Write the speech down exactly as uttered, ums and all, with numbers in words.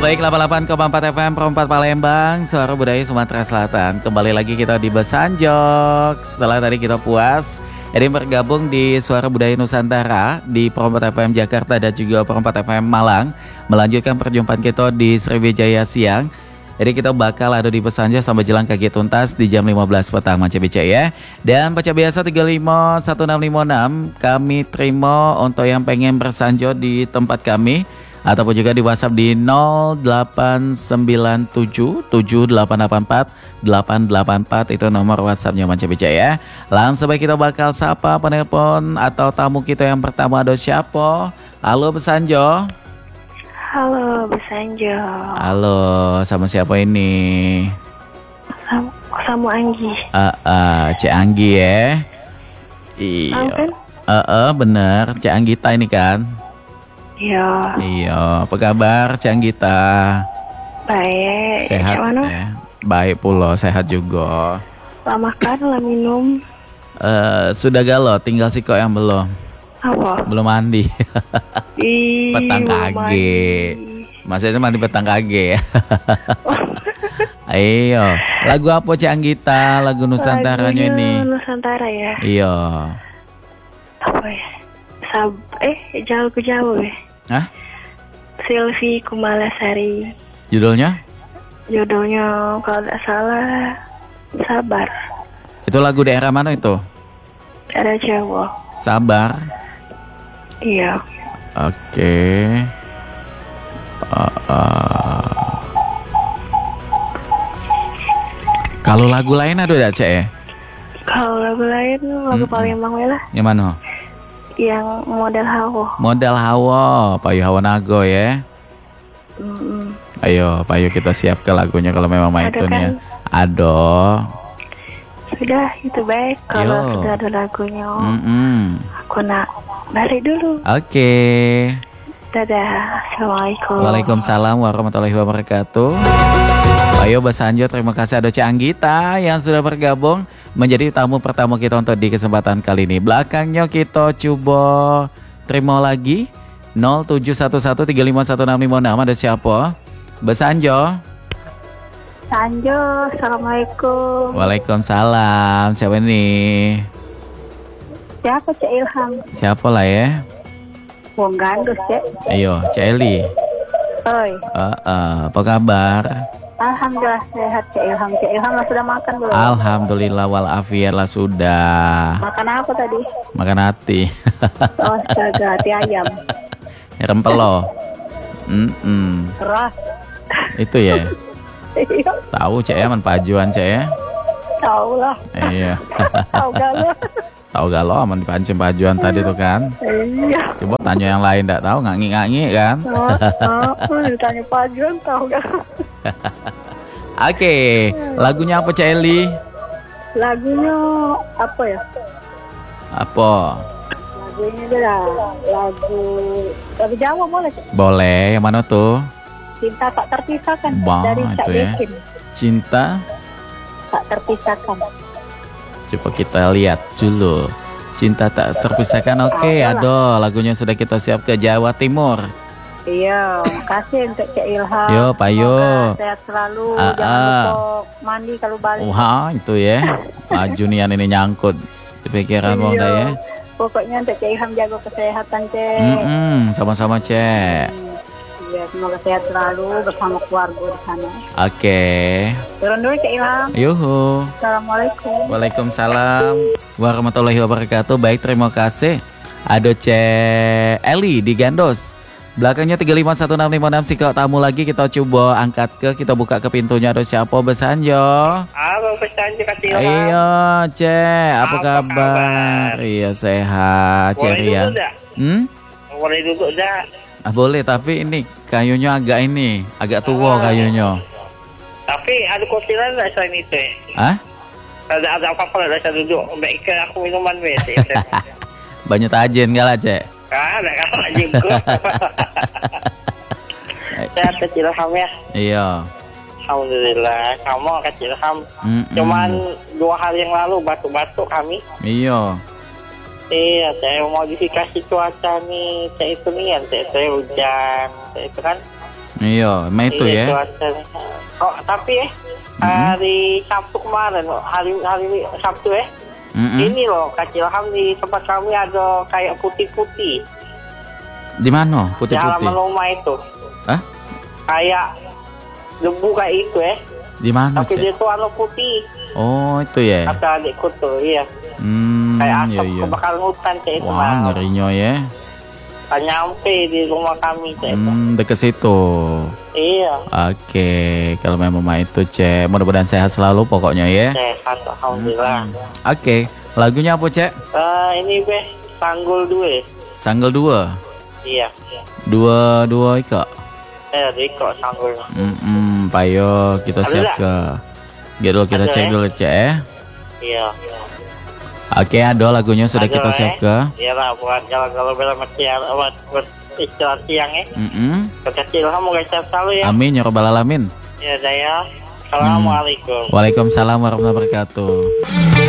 baik, delapan puluh delapan koma empat F M Perempat Palembang, Suara Budaya Sumatera Selatan. Kembali lagi kita di Besanjok. Setelah tadi kita puas, ini bergabung di Suara Budaya Nusantara di Perempat F M Jakarta dan juga Perempat F M Malang. Melanjutkan perjumpaan kita di Sriwijaya siang. Jadi kita bakal ada di Besanjok sampai jelang kaki tuntas di jam lima belas petang Macam biasa ya. Dan pecah biasa tiga lima satu enam lima enam kami terima untuk yang pengen bersanjok di tempat kami, ataupun juga di WhatsApp di nol delapan sembilan tujuh tujuh delapan delapan empat delapan delapan empat. Itu nomor WhatsAppnya Macam biasa ya. Langsung baik kita bakal sapa penelpon atau tamu kita yang pertama. Ada siapa? Halo Besanjo. Halo Besanjo. Halo, sama siapa ini? Sama, sama Anggi. Uh, uh, Cik Anggi ya. Iya. Kan? Uh, uh, bener, Cik Anggita ini kan? Iya. Iya, apa kabar Cik Anggita? Baik. Sehat mana? ya? Baik pula, sehat juga. Lah makan, lah minum. Uh, sudah galau, tinggal si kok yang belum. Apa? Belum mandi. Ih, petang kage. Maksudnya mandi petang kage ya. Ayo, lagu apa Cik Anggita? Lagu Nusantaranya ini. Nusantara ya. Iya. Apa ya? Sab eh jauh ke jauh ya. Hah? Silvi Kumalasari. Judulnya? Judulnya kalau tidak salah Sabar. Itu lagu daerah mana itu? Ada Jawa. Sabar. Iya. Oke. Uh, uh. Kalau lagu lain ada tidak Cek ya? Kalau lagu lain lagu Mm-mm. Palembang lah. Yang mana? Yang model hawa. Modal hawa, Payu Hawa Nago ya. Mm-mm. Ayo, Payu kita siap ke lagunya kalau memang main Ada itu kan? ya. Ado. Sudah, itu baik. Kalau Yo. sudah ada lagunya, Mm-mm. aku nak balik dulu. Oke. Dadah. Assalamualaikum. Waalaikumsalam warahmatullahi wabarakatuh. Ayo Besanjo, terima kasih ada Cik Anggita yang sudah bergabung menjadi tamu pertama kita untuk di kesempatan kali ini. Belakangnya kita coba terima lagi nol tujuh satu satu tiga lima satu enam lima enam. Ada siapa? Besanjo. Sanjo, Assalamualaikum. Waalaikumsalam. Siapa ini? Siapa Cik Ilham? Siapa lah ya? Wong gandus Cik. Ayo, Cik Eli. Oi. Uh, uh, apa kabar? Alhamdulillah sehat Cik Ilham. Cik Ilham lah sudah makan belum? Alhamdulillah walafiat lah sudah. Makan apa tadi? Makan hati. Oh, astaga, hati ayam. Rempelo. Mm-mm. Keras. Itu ya. Iya, Tahu Cek ya, man pajuan Cek ya. tahu lah. Iya. Tahu gak lu? Tahu gak lo aman dipancing pajuan tadi tuh kan? Iya. Coba tanya yang lain enggak tahu, ngangi-ngangi kan? Oh, oh, ditanya pajuan tahu gak? Oke, lagunya apa Cek Eli? Lagunya apa ya? Apa? Lagunya adalah lagu lagu Jawa boleh Cik? Boleh, yang mana tuh? Cinta tak terpisahkan Bah, dari Cak itu ya. Yakin. Cinta. Tak terpisahkan. Coba kita lihat dulu. Cinta tak terpisahkan. Oke, aduh, lagunya sudah kita siap ke Jawa Timur. Iya, makasih untuk Cak Ilham. Yo, Payo. Semoga sehat selalu. Ah, Jangan ah. lupa mandi kalau balik. Wah, itu ya. Maju nian ini nyangkut di pikiran wong Iya. dah ya. Pokoknya untuk Cak Ilham jaga kesehatan Cek. Mm-mm, sama-sama Cek. Iya, semoga sehat selalu bersama keluarga di sana. Oke. Turun dulu Cak Ilham. Yuhu. Assalamualaikum. Waalaikumsalam warahmatullahi wabarakatuh. Baik, terima kasih. Ada Cek Eli di Gandos. Belakangnya tiga lima satu enam lima enam. Si kau tamu lagi kita coba angkat ke, kita buka ke pintunya. Ada siapa? Besanjo. Halo Besanjo Kak Ilham. Ayo Cek, apa, Apa kabar? kabar? Iya sehat, Boleh ceria. duduk dah? Hmm? Boleh duduk dah? Ah, boleh, tapi ini kayunya agak ini, agak tua kayunya. Tapi ada kursilan tak selain itu eh? Hah? Ada ada apa-apa lah saya duduk. Baikkan aku minuman weh. Banyak tajen gak lah Cek? Ah, nak kalah juga. Sehat Kak Ilham ya. Iya. Alhamdulillah. Kamu Kak Ilham. Mm-mm. Cuman dua hari yang lalu batuk-batuk kami. Iya. Iya, saya mau modifikasi cuaca nih. Saya itu nih, saya, saya hujan. Saya itu kan Iya, emang itu Iya, ya. cuacanya. Oh, tapi ya hari Sabtu kemarin, loh, hari hari ini Sabtu ya. Mm-mm. Ini loh, Kak Ilham di tempat kami ada kayak putih-putih Di mana? di Putih-putih. halaman rumah itu. Hah? Kayak debu kayak itu ya. Di mana, Tapi Cek? dia tuh warna putih. Oh, itu ya. Kata adikku tuh, iya. Hmm, Kayak iya asap iya. kebakaran hutan cek itu. Wah, Mal. ngerinya ya. Tak nyampe di rumah kami cek itu. Hmm, deket situ. Iya. Oke, kalau memang mah itu, Cek. Mudah-mudahan sehat selalu pokoknya ya. Sehat, alhamdulillah. Oke, lagunya apa, Cek? Eh, ini be Tanggul dua. Sanggul dua. Iya. Dua dua ika. Eh, Riko Tanggul. Hmm, payo kita Ada siap nggak? ke. Gitu kita Ada, cek ya? dulu, Cek. ya. Iya. Oke, ada lagunya sudah Ada, kita eh. siap ke. Iya lah, buat kalau-kalau bela siang, buat buat istirahat siang ya. Mm-mm. Kecil kamu guys sehat selalu ya. Amin ya robbal alamin. Ya saya. Assalamualaikum. Waalaikumsalam warahmatullahi wabarakatuh.